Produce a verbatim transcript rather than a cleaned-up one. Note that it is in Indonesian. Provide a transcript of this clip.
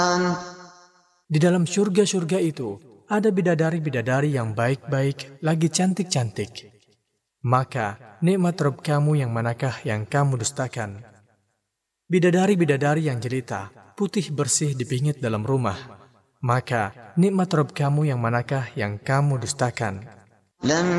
Di dalam surga-surga itu ada bidadari-bidadari yang baik-baik lagi cantik-cantik. Maka nikmat Rabb kamu yang manakah yang kamu dustakan? Bidadari-bidadari yang jelita, putih bersih dipingit dalam rumah. Maka nikmat Rabb kamu yang manakah yang kamu dustakan?